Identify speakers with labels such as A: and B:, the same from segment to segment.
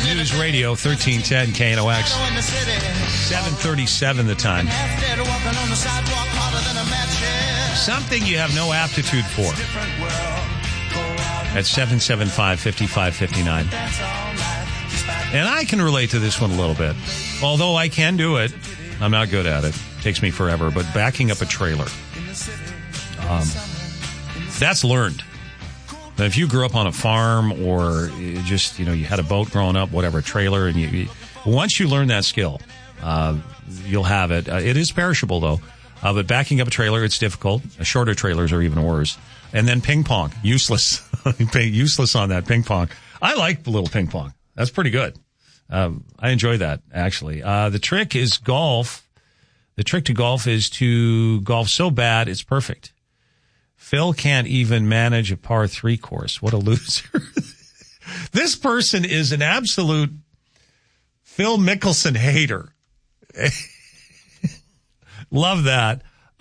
A: News Radio 1310 KNOX. 7:37 the time. Something you have no aptitude for. At 775-5559. And I can relate to this one a little bit. Although I can do it, I'm not good at it. It takes me forever. But backing up a trailer, that's learned. Now, if you grew up on a farm or just, you had a boat growing up, whatever, a trailer, and you once you learn that skill, you'll have it. It is perishable, though. But backing up a trailer, it's difficult. Shorter trailers are even worse. And then ping pong, useless. Useless on that ping pong. I like the little ping pong. That's pretty good. I enjoy that, actually. The trick is golf. The trick to golf is to golf so bad it's perfect. Phil can't even manage a par 3 course. What a loser. This person is an absolute Phil Mickelson hater. Love that.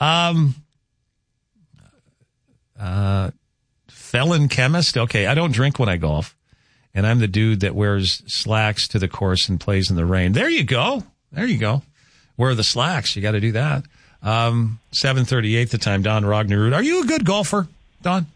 A: Felon chemist. Okay, I don't drink when I golf. And I'm the dude that wears slacks to the course and plays in the rain. There you go. There you go. Wear the slacks. You got to do that. 7:38 the time. Don Rognerud. Are you a good golfer, Don?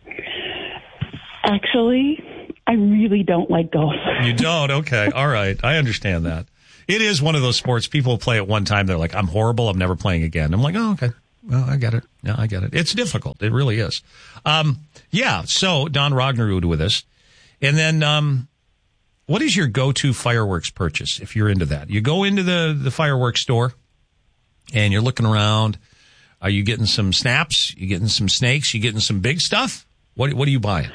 B: Actually, I really don't like golf.
A: You don't? Okay. All right. I understand that. It is one of those sports people play at one time. They're like, I'm horrible. I'm never playing again. I'm like, oh, okay. Well, I get it. Yeah, I get it. It's difficult. It really is. So Don Rognerud with us. And then, what is your go-to fireworks purchase if you're into that? You go into the fireworks store and you're looking around. Are you getting some snaps? You getting some snakes? You getting some big stuff? What are you buying?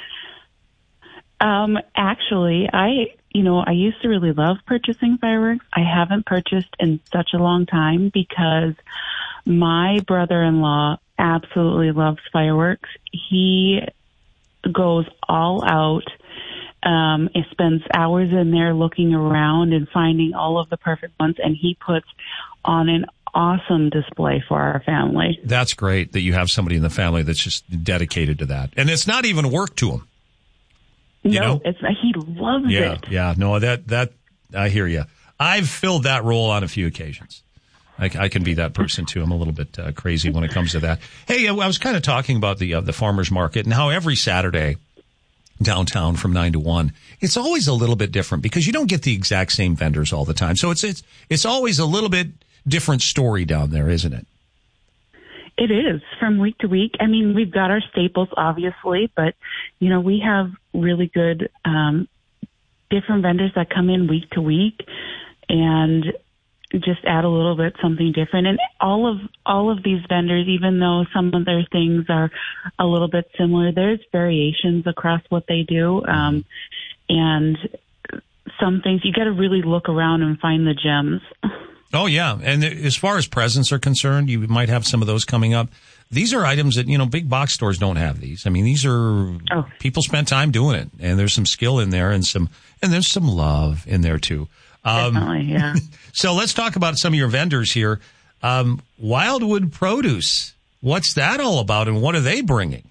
B: Actually, I used to really love purchasing fireworks. I haven't purchased in such a long time because my brother-in-law absolutely loves fireworks. He goes all out. He spends hours in there looking around and finding all of the perfect ones, and he puts on an awesome display for our family.
A: That's great that you have somebody in the family that's just dedicated to that. And it's not even work to him. He
B: loves it.
A: Yeah, no, that I hear you. I've filled that role on a few occasions. I can be that person too. I'm a little bit crazy when it comes to that. Hey, I was kind of talking about the farmers market and how every Saturday downtown from 9 to 1, it's always a little bit different because you don't get the exact same vendors all the time. So it's always a little bit different story down there, isn't it?
B: It is from week to week. I mean, we've got our staples, obviously, but, we have really good different vendors that come in week to week and just add a little bit something different. And all of these vendors, even though some of their things are a little bit similar, there's variations across what they do. And some things you got to really look around and find the gems.
A: Oh, yeah. And as far as presents are concerned, you might have some of those coming up. These are items that, big box stores don't have these. I mean, these are people spent time doing it, and there's some skill in there and there's some love in there too.
B: Definitely, yeah.
A: So let's talk about some of your vendors here. Wildwood Produce. What's that all about, and what are they bringing?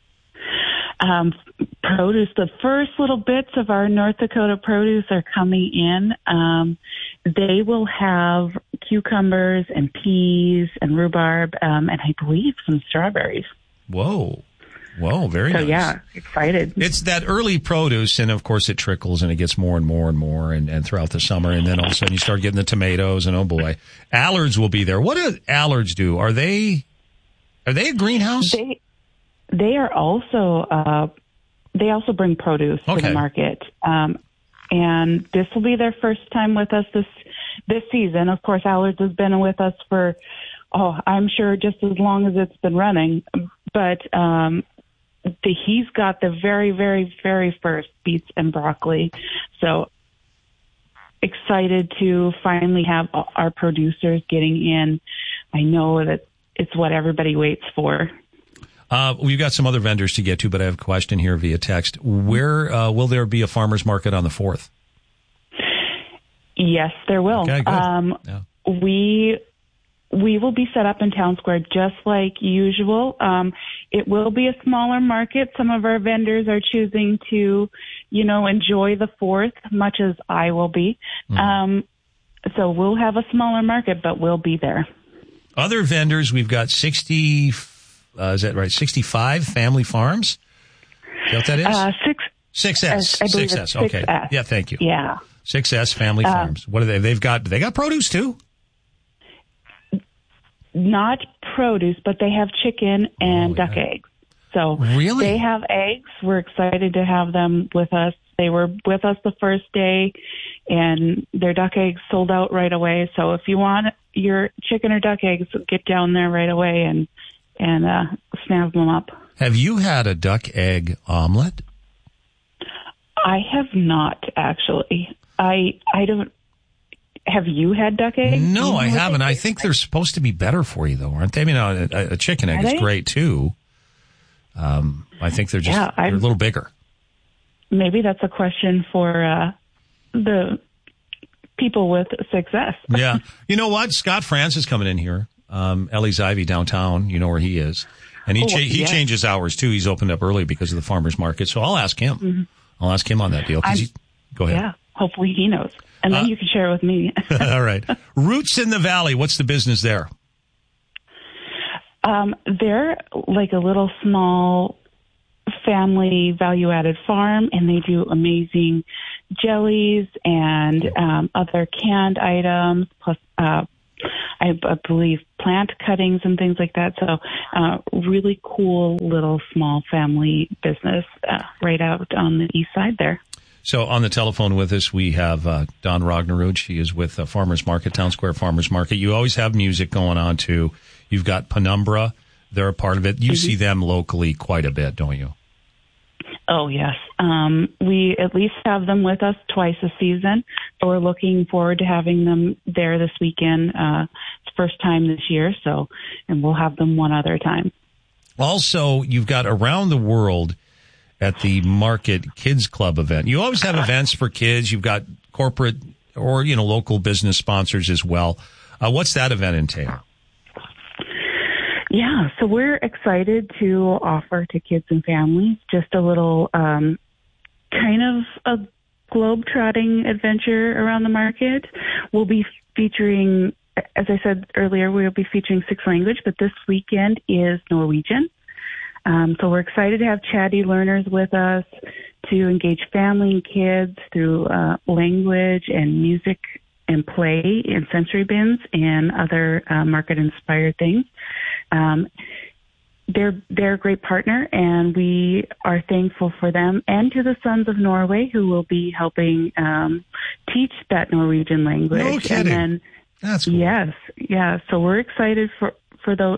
B: Produce, the first little bits of our North Dakota produce are coming in. They will have cucumbers and peas and rhubarb, and I believe some strawberries.
A: Whoa, very nice. So,
B: yeah, excited.
A: It's that early produce, and of course it trickles, and it gets more and more and more, and throughout the summer, and then all of a sudden you start getting the tomatoes, and oh boy, Allards will be there. What do Allards do? Are they a greenhouse?
B: They are also they also bring produce to the market, and this will be their first time with us this season. Of course, Allards has been with us for I'm sure just as long as it's been running, but he's got the very, very, very first beets and broccoli. So excited to finally have our producers getting in. I know that it's what everybody waits for.
A: We've got some other vendors to get to, but I have a question here via text. Where will there be a farmer's market on the 4th?
B: Yes, there will.
A: Okay, good.
B: We will be set up in Town Square just like usual. It will be a smaller market. Some of our vendors are choosing to enjoy the 4th, much as I will be. So we'll have a smaller market, but we'll be there.
A: Other vendors, we've got 60, is that right, 65 family farms? Is that what that is? 6S. 6S, okay. 6S. Yeah, thank you.
B: Yeah.
A: 6S family farms. What are they? They got produce too?
B: Not produce, but they have chicken and duck eggs. So
A: really?
B: They have eggs. We're excited to have them with us. They were with us the first day, and their duck eggs sold out right away. So if you want your chicken or duck eggs, get down there right away and snap them up.
A: Have you had a duck egg omelet?
B: I have not, actually. I don't. Have you had duck eggs?
A: No, I haven't. I think they're supposed to be better for you, though, aren't they? I mean, a chicken egg is great too. I think they're just they're a little bigger.
B: Maybe that's a question for the people with 6S.
A: Yeah. You know what? Scott France is coming in here. Ellie's Ivy downtown. You know where he is. And he changes hours, too. He's opened up early because of the farmer's market. So I'll ask him. Mm-hmm. I'll ask him on that deal. Go ahead.
B: Yeah. Hopefully he knows. And then you can share it with me.
A: All right. Roots in the Valley. What's the business there?
B: They're like a little small family value-added farm, and they do amazing jellies and other canned items, plus I believe plant cuttings and things like that. So really cool little small family business right out on the east side there.
A: So on the telephone with us, we have Dawn Rognerud. She is with Farmers Market, Town Square Farmers Market. You always have music going on, too. You've got Penumbra. They're a part of it. You see them locally quite a bit, don't you?
B: Oh, yes. We at least have them with us twice a season. So we're looking forward to having them there this weekend. It's first time this year, and we'll have them one other time. Also, you've got Around the World at the Market Kids Club event. You always have events for kids. You've got corporate or, local business sponsors as well. What's that event entail? Yeah, so we're excited to offer to kids and families just a little kind of a globe-trotting adventure around the market. We'll be featuring, as I said earlier, we'll be featuring 6 languages, but this weekend is Norwegian. So we're excited to have chatty learners with us to engage family and kids through language and music and play and sensory bins and other market-inspired things. They're a great partner, and we are thankful for them, and to the Sons of Norway, who will be helping teach that Norwegian language.
A: No kidding.
B: And then,
A: that's cool.
B: Yes, yeah. So we're excited for those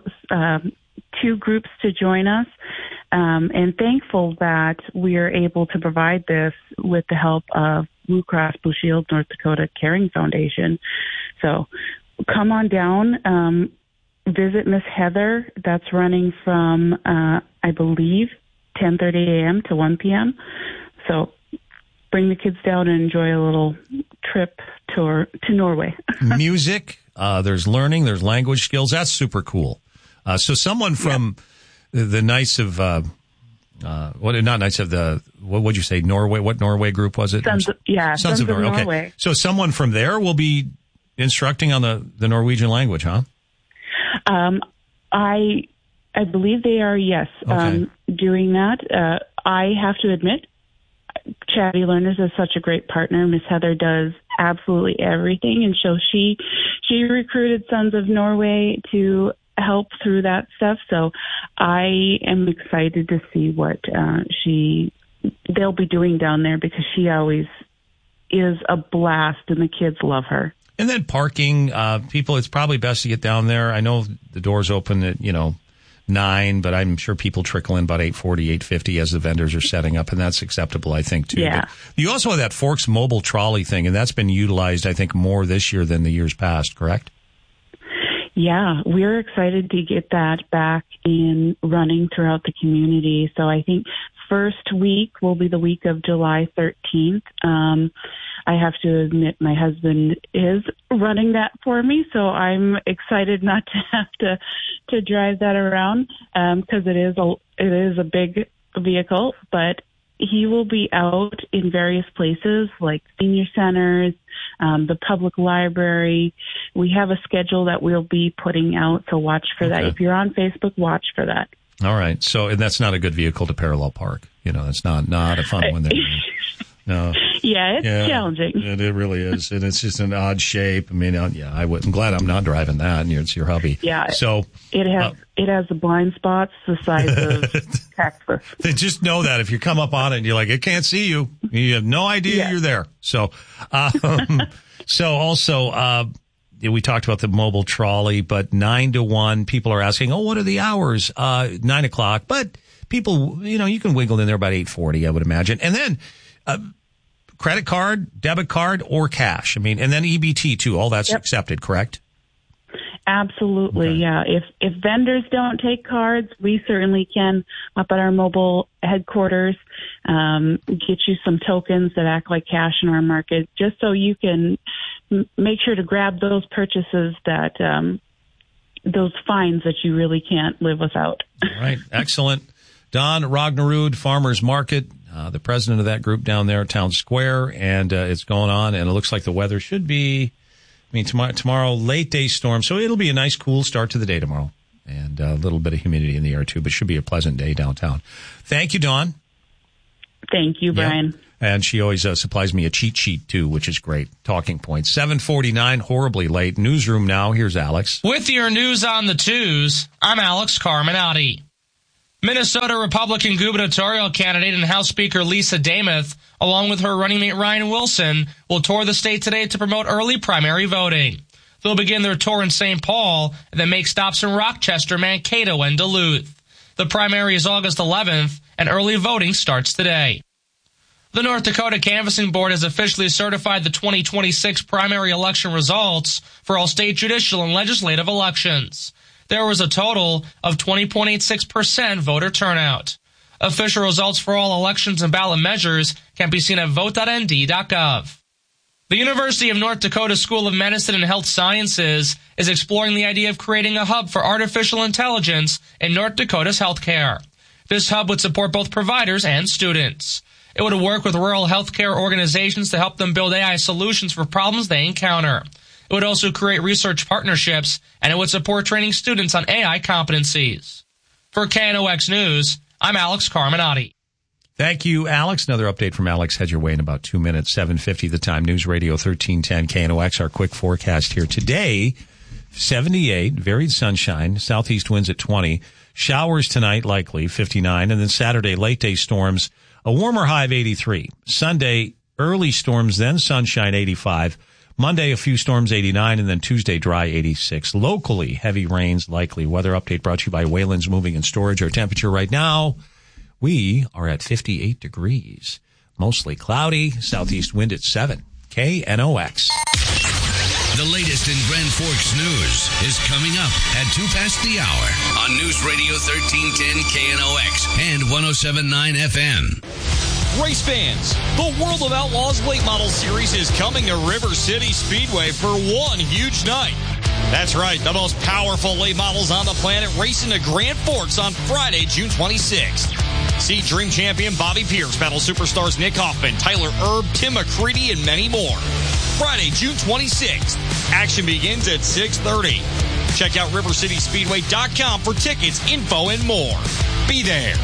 B: 2 groups to join us, and thankful that we are able to provide this with the help of Blue Cross Blue Shield North Dakota Caring Foundation. So come on down. Visit Miss Heather. That's running from, I believe, 10:30 a.m. to 1 p.m. So bring the kids down and enjoy a little trip tour to Norway.
A: Music, there's learning, there's language skills. That's super cool. So someone from the Knights of, not Knights of the, what would you say, Norway? What Norway group was it?
B: Sons of Norway.
A: Okay. So someone from there will be instructing on the Norwegian language, huh?
B: I believe they are, yes, doing that. I have to admit, Chatty Learners is such a great partner. Miss Heather does absolutely everything, and so she recruited Sons of Norway to help through that stuff. So I am excited to see what they'll be doing down there, because she always is a blast, and the kids love her.
A: And then parking, people, it's probably best to get down there. I know the doors open at, 9, but I'm sure people trickle in about 8:40, 8:50 as the vendors are setting up, and that's acceptable, I think, too.
B: Yeah.
A: But you also have that Forks mobile trolley thing, and that's been utilized, I think, more this year than the years past, correct?
B: Yeah, we're excited to get that back in running throughout the community. So I think first week will be the week of July 13th. I have to admit my husband is running that for me, so I'm excited not to have to drive that around, because it is a big vehicle, but he will be out in various places like senior centers, the public library. We have a schedule that we'll be putting out, so watch for that. If you're on Facebook, watch for that.
A: All right. So, and that's not a good vehicle to parallel park. That's not a fun one there. No.
B: Yeah, it's challenging.
A: It really is. And it's just an odd shape. I mean, I'm glad I'm not driving that. It's your hubby.
B: Yeah.
A: So
B: it has the blind spots the size of Texas.
A: They just know that if you come up on it and you're like, it can't see you. You have no idea you're there. So, we talked about the mobile trolley, but 9 to 1, people are asking, what are the hours? 9 o'clock. But people, you can wiggle in there about 8:40, I would imagine. And then, credit card, debit card, or cash. And then EBT too. All that's accepted, correct?
B: Absolutely, yeah. If vendors don't take cards, we certainly can up at our mobile headquarters get you some tokens that act like cash in our market, just so you can make sure to grab those purchases that those finds that you really can't live without.
A: All right, excellent. Dawn Ragnerud, Farmers Market, the president of that group down there at Town Square, and it's going on, and it looks like the weather should be, tomorrow, late day storm, so it'll be a nice, cool start to the day tomorrow, and a little bit of humidity in the air, too, but should be a pleasant day downtown. Thank you, Dawn.
B: Thank you, Brian.
A: Yeah. And she always supplies me a cheat sheet, too, which is great. Talking points. 7:49, horribly late. Newsroom now. Here's Alex.
C: With your news on the twos, I'm Alex Carminati. Minnesota Republican gubernatorial candidate and House Speaker Lisa Demuth, along with her running mate Ryan Wilson, will tour the state today to promote early primary voting. They'll begin their tour in St. Paul and then make stops in Rochester, Mankato, and Duluth. The primary is August 11th, and early voting starts today. The North Dakota Canvassing Board has officially certified the 2026 primary election results for all state judicial and legislative elections. There was a total of 20.86% voter turnout. Official results for all elections and ballot measures can be seen at vote.nd.gov. The University of North Dakota School of Medicine and Health Sciences is exploring the idea of creating a hub for artificial intelligence in North Dakota's healthcare. This hub would support both providers and students. It would work with rural healthcare organizations to help them build AI solutions for problems they encounter. It would also create research partnerships, and it would support training students on AI competencies. For KNOX News, I'm Alex Carminati.
A: Thank you, Alex. Another update from Alex heads your way in about 2 minutes. 7:50 the time. News Radio 1310 KNOX. Our quick forecast here today. 78, varied sunshine, southeast winds at 20. Showers tonight, likely, 59. And then Saturday, late day storms, a warmer high of 83. Sunday, early storms, then sunshine, 85. Monday, a few storms, 89, and then Tuesday, dry, 86. Locally, heavy rains likely. Weather update brought to you by Wayland's Moving and Storage. Our temperature right now, we are at 58 degrees. Mostly cloudy, southeast wind at 7. KNOX.
D: The latest in Grand Forks news is coming up at 2 past the hour on News Radio 1310 KNOX and 107.9 FM.
E: Race fans, the World of Outlaws Late Model Series is coming to River City Speedway for one huge night. That's right, the most powerful late models on the planet racing to Grand Forks on Friday, June 26th. See Dream Champion Bobby Pierce battle superstars Nick Hoffman, Tyler Erb, Tim McCready, and many more. Friday, June 26th. Action begins at 6:30. Check out RiverCitySpeedway.com for tickets, info, and more. Be there.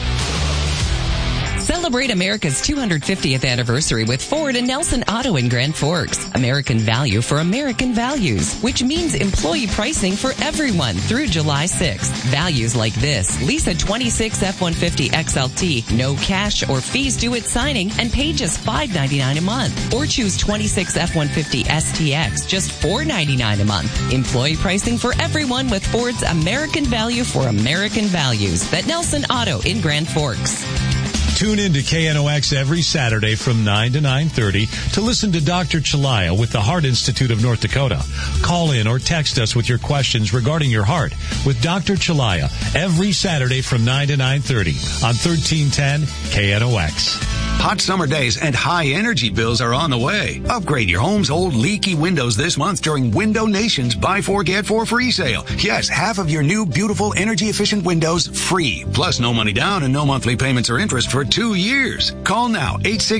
F: Celebrate America's 250th anniversary with Ford and Nelson Auto in Grand Forks. American value for American values, which means employee pricing for everyone through July 6th. Values like this: lease a 26 F-150 XLT, no cash or fees due at signing, and pay just $5.99 a month. Or choose 26 F-150 STX, just $4.99 a month. Employee pricing for everyone with Ford's American value for American values. At Nelson Auto in Grand Forks.
A: Tune in to KNOX every Saturday from 9 to 9:30 to listen to Dr. Chalaya with the Heart Institute of North Dakota. Call in or text us with your questions regarding your heart with Dr. Chalaya every Saturday from 9 to 9:30 on 1310 KNOX.
G: Hot summer days and high energy bills are on the way. Upgrade your home's old leaky windows this month during Window Nation's Buy 4 Get 4 free sale. Yes, half of your new beautiful energy efficient windows free. Plus no money down and no monthly payments or interest for 2 years. Call now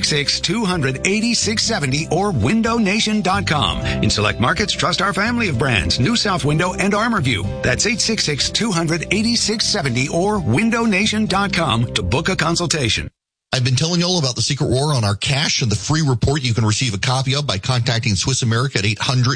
G: 866-200-8670 or windownation.com. In select markets, trust our family of brands, New South Window and ArmorView. That's 866-200-8670 or windownation.com to book a consultation.
H: I've been telling you all about the Secret War on our cash and the free report you can receive a copy of by contacting Swiss America at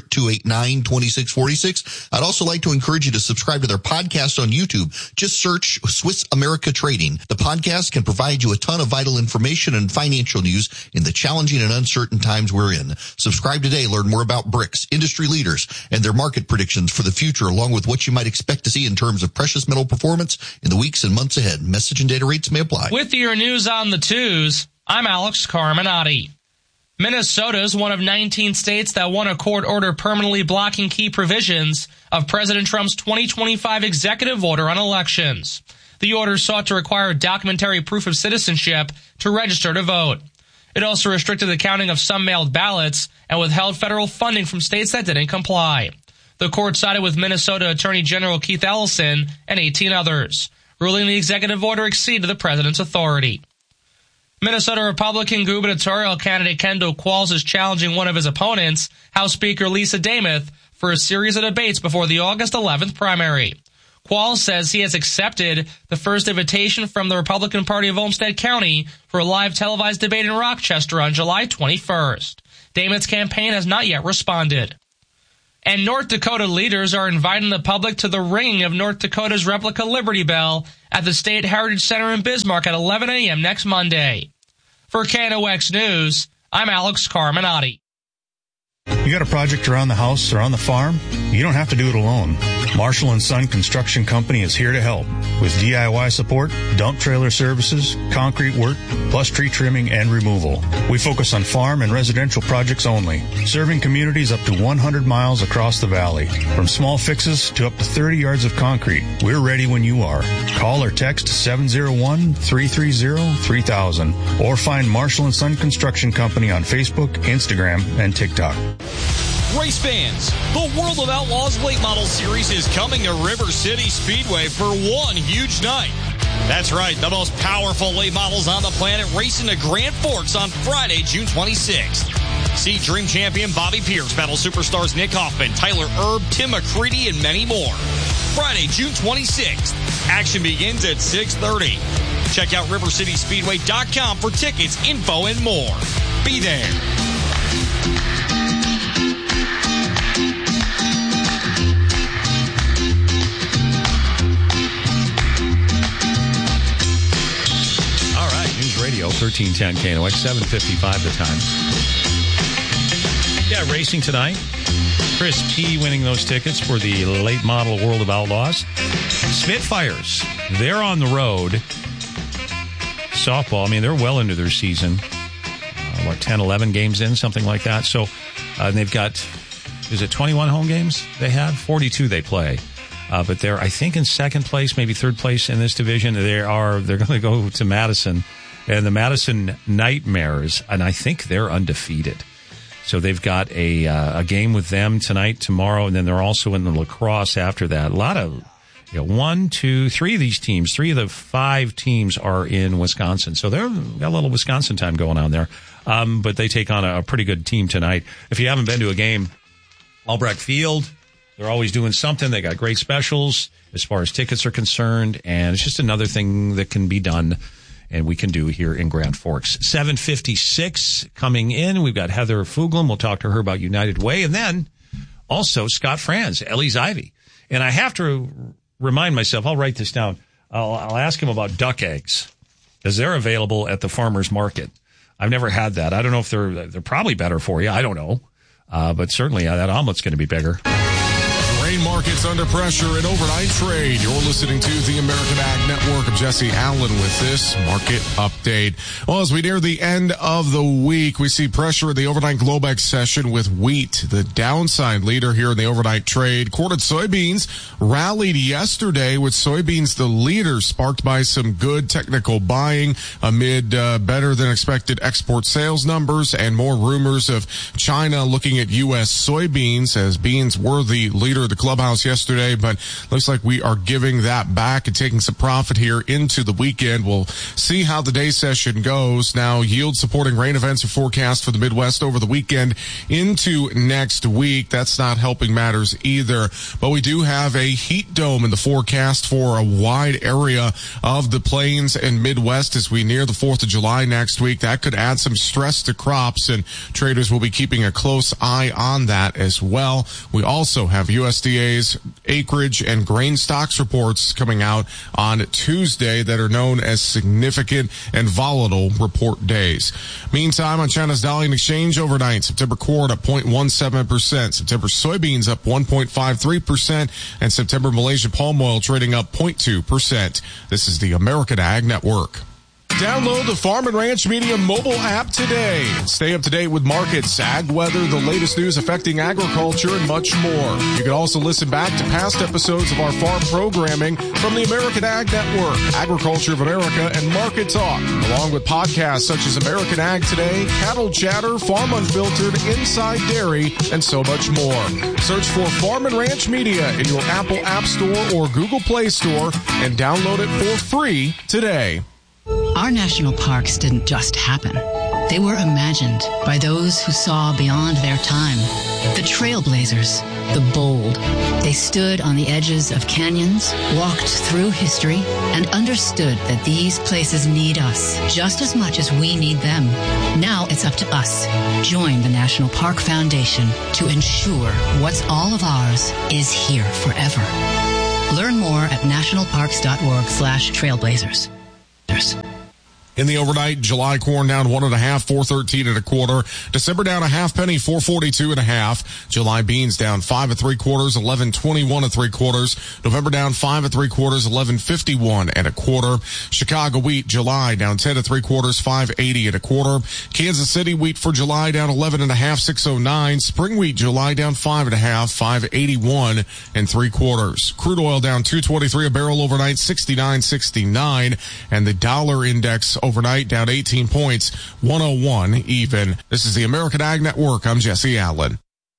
H: 800-289-2646. I'd also like to encourage you to subscribe to their podcast on YouTube. Just search Swiss America Trading. The podcast can provide you a ton of vital information and financial news in the challenging and uncertain times we're in. Subscribe today. Learn more about BRICS, industry leaders, and their market predictions for the future, along with what you might expect to see in terms of precious metal performance in the weeks and months ahead. Message and data rates may apply.
C: With your news on the twos, I'm Alex Carminati. Minnesota is one of 19 states that won a court order permanently blocking key provisions of President Trump's 2025 executive order on elections. The order sought to require documentary proof of citizenship to register to vote. It also restricted the counting of some mailed ballots and withheld federal funding from states that didn't comply. The court sided with Minnesota Attorney General Keith Ellison and 18 others, ruling the executive order exceeded the president's authority. Minnesota Republican gubernatorial candidate Kendall Qualls is challenging one of his opponents, House Speaker Lisa Demuth, for a series of debates before the August 11th primary. Qualls says he has accepted the first invitation from the Republican Party of Olmsted County for a live televised debate in Rochester on July 21st. Demuth's campaign has not yet responded. And North Dakota leaders are inviting the public to the ringing of North Dakota's replica Liberty Bell at the State Heritage Center in Bismarck at 11 a.m. next Monday. For KNOX News, I'm Alex Carminati.
I: You got a project around the house or on the farm? You don't have to do it alone. Marshall & Son Construction Company is here to help with DIY support, dump trailer services, concrete work, plus tree trimming and removal. We focus on farm and residential projects only, serving communities up to 100 miles across the valley. From small fixes to up to 30 yards of concrete, we're ready when you are. Call or text 701-330-3000 or find Marshall & Son Construction Company on Facebook, Instagram, and TikTok.
E: Race fans, the World of Outlaws Late Model Series is coming to River City Speedway for one huge night. That's right, the most powerful late models on the planet racing to Grand Forks on Friday, June 26th. See Dream Champion Bobby Pierce battle superstars Nick Hoffman, Tyler Erb, Tim McCready, and many more. Friday, June 26th. Action begins at 6:30. Check out RiverCitySpeedway.com for tickets, info, and more. Be there.
A: Radio 1310 KNOX, 7:55 the time. Yeah, racing tonight. Chris P. winning those tickets for the late model World of Outlaws. Spitfires, they're on the road. Softball, I mean, they're well into their season. 10, 11 games in, something like that. So they've got, is it 21 home games they have? 42 they play. But they're, I think, in second place, maybe third place in this division. They're going to go to Madison. And the Madison Nightmares, and I think they're undefeated. So they've got a game with them tonight, tomorrow, and then they're also in the lacrosse after that. A lot of, 1, 2, 3 of these teams, 3 of the 5 teams are in Wisconsin. So they've got a little Wisconsin time going on there. But they take on a pretty good team tonight. If you haven't been to a game, Albrecht Field, they're always doing something. They got great specials as far as tickets are concerned, and it's just another thing that can be done and we can do here in Grand Forks. 7:56 coming in. We've got Heather Fuglin. We'll talk to her about United Way. And then also Scott Franz, Ellie's Ivy. And I have to remind myself, I'll write this down. I'll ask him about duck eggs because they're available at the farmer's market. I've never had that. I don't know if they're probably better for you. I don't know. But certainly that omelet's going to be bigger.
J: Rain markets under pressure in overnight trade. You're listening to the American Ag Network. I'm Jesse Allen with this market update. Well, as we near the end of the week, we see pressure in the overnight Globex session with wheat, the downside leader here in the overnight trade. Quartered soybeans rallied yesterday, with soybeans the leader, sparked by some good technical buying amid better than expected export sales numbers and more rumors of China looking at U.S. soybeans, as beans were the leader of the clubhouse yesterday, but looks like we are giving that back and taking some profit here into the weekend. We'll see how the day session goes. Now, yield supporting rain events are forecast for the Midwest over the weekend into next week. That's not helping matters either, but we do have a heat dome in the forecast for a wide area of the plains and Midwest as we near the 4th of July next week. That could add some stress to crops, and traders will be keeping a close eye on that as well. We also have USDA's acreage and grain stocks reports coming out on Tuesday that are known as significant and volatile report days. Meantime, on China's Dalian Exchange overnight, September corn up 0.17%, September soybeans up 1.53%, and September Malaysian palm oil trading up 0.2%. This is the American Ag Network. Download the Farm and Ranch Media mobile app today. Stay up to date with markets, ag weather, the latest news affecting agriculture, and much more. You can also listen back to past episodes of our farm programming from the American Ag Network, Agriculture of America, and Market Talk, along with podcasts such as American Ag Today, Cattle Chatter, Farm Unfiltered, Inside Dairy, and so much more. Search for Farm and Ranch Media in your Apple App Store or Google Play Store and download it for free today.
K: Our national parks didn't just happen. They were imagined by those who saw beyond their time. The trailblazers, the bold. They stood on the edges of canyons, walked through history, and understood that these places need us just as much as we need them. Now it's up to us. Join the National Park Foundation to ensure what's all of ours is here forever. Learn more at nationalparks.org/trailblazers.
J: In the overnight, July corn down 1.5, 4.13 1/4. December down a half penny, 4.42 1/2. July beans down 5 3/4, 11.21 3/4. November down 5 3/4, 11.51 1/4. Chicago wheat, July down 10 3/4, 5.80 1/4. Kansas City wheat for July down 11.5, 6.09. Spring wheat, July down 5.5, 5.81 3/4. Crude oil down 2.23 a barrel overnight, 69.69, and the dollar index overnight down 18 points, 101 even. This is the American Ag Network. I'm Jesse Allen.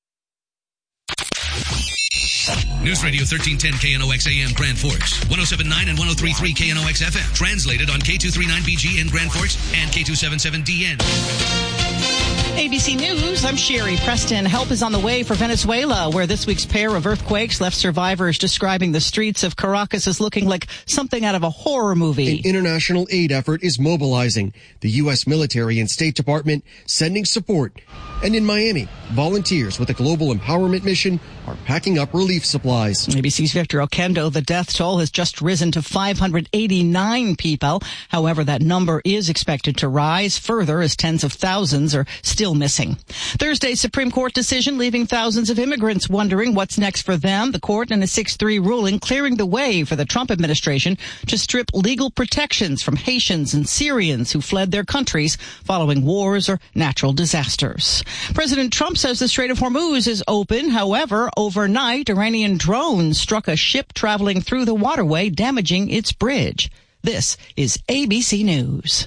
D: News Radio 1310 KNOX AM Grand Forks, 107.9 and 103.3 KNOX FM. Translated on K239BG in Grand Forks and K277DN.
L: ABC News, I'm Sherry Preston. Help is on the way for Venezuela, where this week's pair of earthquakes left survivors describing the streets of Caracas as looking like something out of a horror movie.
M: An international aid effort is mobilizing. The U.S. military and State Department sending support. And in Miami, volunteers with a global empowerment mission are packing up relief supplies.
L: ABC's Victor Oquendo, the death toll has just risen to 589 people. However, that number is expected to rise further as tens of thousands are still missing. Thursday's Supreme Court decision leaving thousands of immigrants wondering what's next for them. The court in a 6-3 ruling clearing the way for the Trump administration to strip legal protections from Haitians and Syrians who fled their countries following wars or natural disasters. President Trump says the Strait of Hormuz is open. However, overnight, Iranian drones struck a ship traveling through the waterway, damaging its bridge. This is ABC News.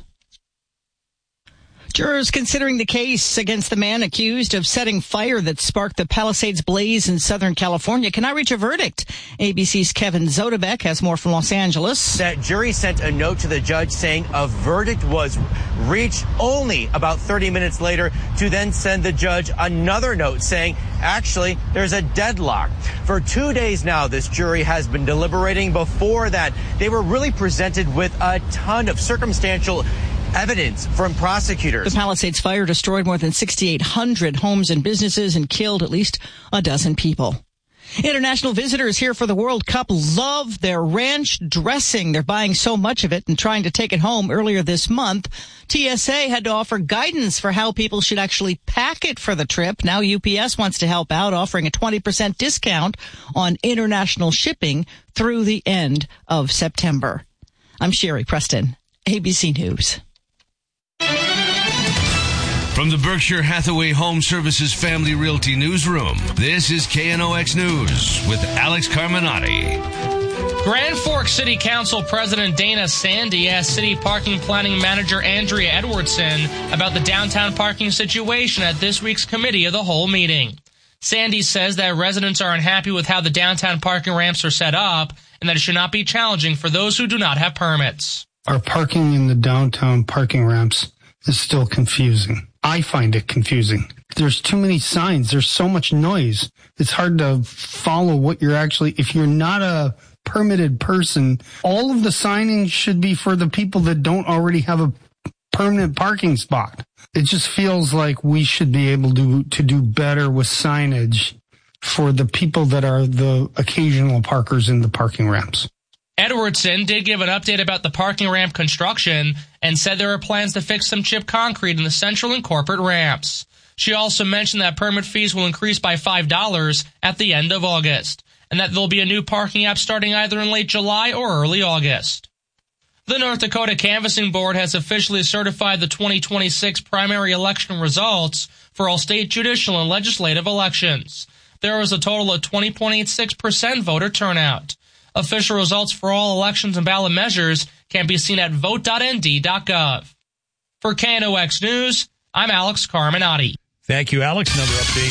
L: Jurors considering the case against the man accused of setting fire that sparked the Palisades blaze in Southern California cannot reach a verdict. ABC's Kevin Zodebek has more from Los Angeles.
N: That jury sent a note to the judge saying a verdict was reached only about 30 minutes later, to then send the judge another note saying, actually, there's a deadlock. For 2 days now, this jury has been deliberating. Before that, they were really presented with a ton of circumstantial evidence from prosecutors.
L: The Palisades fire destroyed more than 6,800 homes and businesses and killed at least a dozen people. International visitors here for the World Cup love their ranch dressing. They're buying so much of it and trying to take it home. Earlier this month, TSA had to offer guidance for how people should actually pack it for the trip. Now UPS wants to help out, offering a 20% discount on international shipping through the end of September. I'm Sherry Preston, ABC News.
D: From the Berkshire Hathaway Home Services Family Realty Newsroom, this is KNOX News with Alex Carminati.
C: Grand Forks City Council President Dana Sandy asked City Parking Planning Manager Andrea Edwardson about the downtown parking situation at this week's Committee of the Whole meeting. Sandy says that residents are unhappy with how the downtown parking ramps are set up and that it should not be challenging for those who do not have permits.
O: Our parking in the downtown parking ramps is still confusing. I find it confusing. There's too many signs. There's so much noise. It's hard to follow what you're actually, if you're not a permitted person, all of the signage should be for the people that don't already have a permanent parking spot. It just feels like we should be able to do better with signage for the people that are the occasional parkers in the parking ramps.
C: Edwardson did give an update about the parking ramp construction and said there are plans to fix some chip concrete in the central and corporate ramps. She also mentioned that permit fees will increase by $5 at the end of August, and that there'll be a new parking app starting either in late July or early August. The North Dakota Canvassing Board has officially certified the 2026 primary election results for all state judicial and legislative elections. There was a total of 20.86% voter turnout. Official results for all elections and ballot measures can be seen at vote.nd.gov. For KNOX News, I'm Alex Carminati.
A: Thank you, Alex. Another update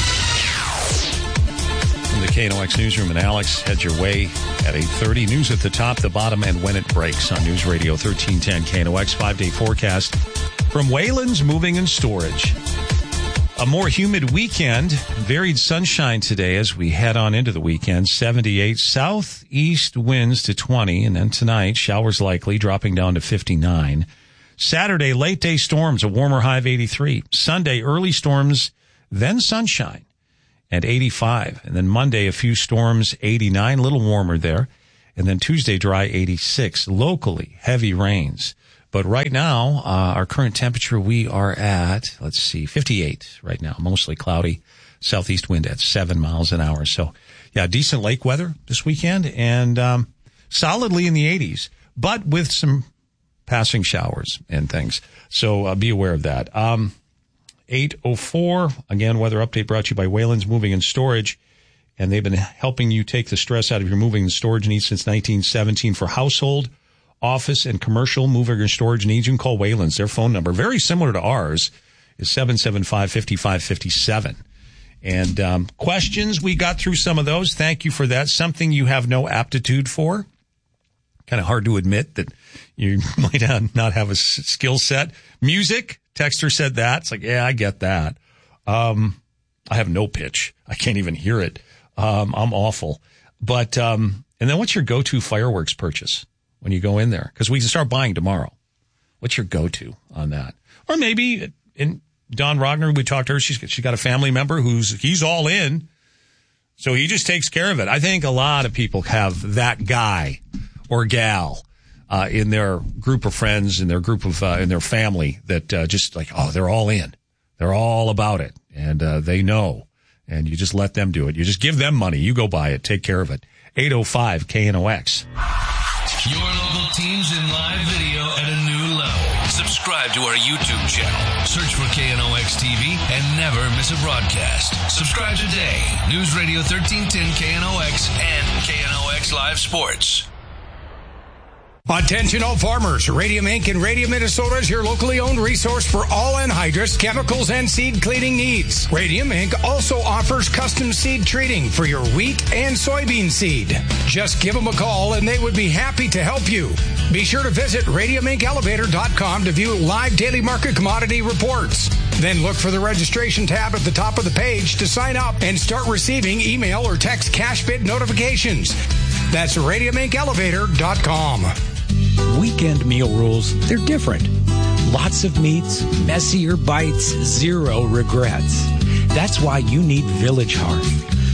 A: from the KNOX newsroom, and Alex heads your way at 8:30. News at the top, the bottom, and when it breaks on News Radio 1310 KNOX 5-day forecast from Wayland's Moving and Storage. A more humid weekend, varied sunshine today as we head on into the weekend. 78 southeast winds to 20, and then tonight showers likely, dropping down to 59. Saturday, late day storms, a warmer high of 83. Sunday, early storms, then sunshine and 85. And then Monday, a few storms, 89, a little warmer there. And then Tuesday, dry, 86. Locally, heavy rains. But right now, our current temperature, we are at, 58 right now. Mostly cloudy, southeast wind at 7 miles an hour. So, yeah, decent lake weather this weekend and solidly in the 80s, but with some passing showers and things. So be aware of that. 8:04, again, weather update brought to you by Wayland's Moving and Storage. And they've been helping you take the stress out of your moving and storage needs since 1917 for household, office, and commercial moving or storage needs. You can call Wayland's. Their phone number, very similar to ours, is 775-5557. And questions, we got through some of those. Thank you for that. Something you have no aptitude for. Kind of hard to admit that you might not have a skill set. Music, texter said that. It's like, yeah, I get that. I have no pitch. I can't even hear it. I'm awful. But and then what's your go-to fireworks purchase when you go in there? Because we can start buying tomorrow. What's your go-to on that? Or maybe in Dawn Rogner, we talked to her. She's got a family member he's all in, so he just takes care of it. I think a lot of people have that guy or gal in their group of friends, in their group of in their family that just like, oh, they're all in, they're all about it, and they know, and you just let them do it. You just give them money. You go buy it. Take care of it. 805 KNOX.
D: Your local teams in live video at a new level. Subscribe to our YouTube channel. Search for KNOX TV and never miss a broadcast. Subscribe today. News Radio 1310 KNOX and KNOX Live Sports.
P: Attention all farmers. Radium Inc. and Radium Minnesota is your locally owned resource for all anhydrous, chemicals, and seed cleaning needs. Radium Inc. also offers custom seed treating for your wheat and soybean seed. Just give them a call and they would be happy to help you. Be sure to visit radiumincelevator.com to view live daily market commodity reports. Then look for the registration tab at the top of the page to sign up and start receiving email or text cash bid notifications. That's radiumincelevator.com.
Q: Weekend meal rules, they're different. Lots of meats, messier bites, zero regrets. That's why you need Village Hearth.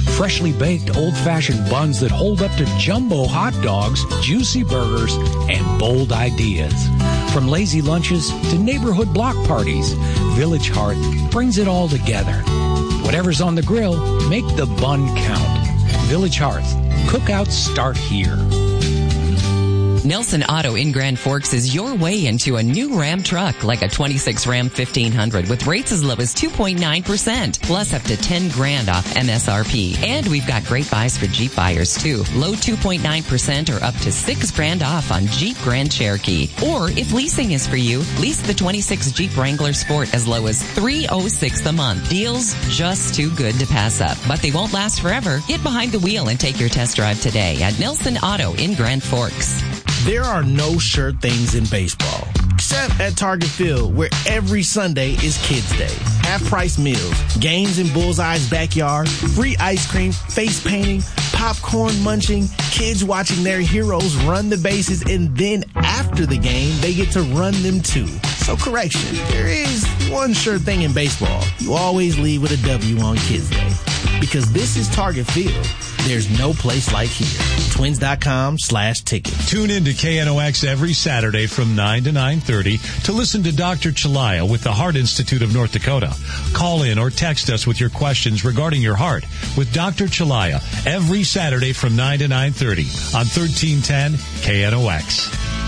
Q: freshly baked old-fashioned buns that hold up to jumbo hot dogs, juicy burgers, and bold ideas. From lazy lunches to neighborhood block parties, Village Hearth brings it all together. Whatever's on the grill, make the bun count. Village Hearth. Cookouts start here.
F: Nelson Auto in Grand Forks is your way into a new Ram truck, like a 26 Ram 1500 with rates as low as 2.9%, plus up to $10,000 off MSRP. And we've got great buys for Jeep buyers too. Low 2.9% or up to $6,000 off on Jeep Grand Cherokee. Or if leasing is for you, lease the 26 Jeep Wrangler Sport as low as $306 a month. Deals just too good to pass up, but they won't last forever. Get behind the wheel and take your test drive today at Nelson Auto in Grand Forks.
R: There are no sure things in baseball, except at Target Field, where every Sunday is Kids Day. Half-price meals, games in Bullseye's backyard, free ice cream, face painting, popcorn munching, kids watching their heroes run the bases, and then after the game, they get to run them too. So correction, there is one sure thing in baseball. You always leave with a W on Kids Day. Because this is Target Field. There's no place like here. Twins.com/ticket.
A: Tune in to KNOX every Saturday from 9 to 9:30 to listen to Dr. Chalaya with the Heart Institute of North Dakota. Call in or text us with your questions regarding your heart with Dr. Chalaya every Saturday from 9 to 9:30 on 1310 KNOX.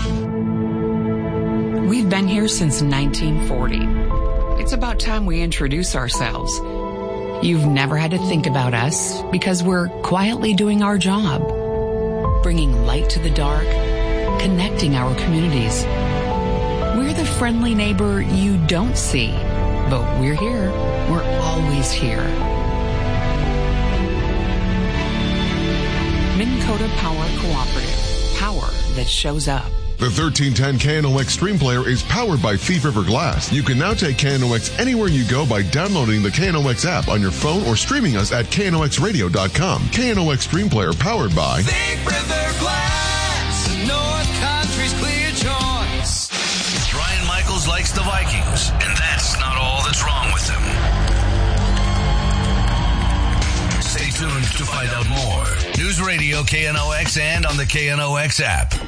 S: We've been here since 1940. It's about time we introduce ourselves. You've never had to think about us because we're quietly doing our job, bringing light to the dark, connecting our communities. We're the friendly neighbor you don't see, but we're here. We're always here. Minn Kota Power Cooperative. Power that shows up.
T: The 1310 KNOX Stream Player is powered by Thief River Glass. You can now take KNOX anywhere you go by downloading the KNOX app on your phone or streaming us at KNOXradio.com. KNOX Stream Player powered by
D: Thief River Glass, North Country's clear choice. Brian Michaels likes the Vikings, and that's not all that's wrong with them. Stay tuned to find out more. News Radio KNOX and on the KNOX app.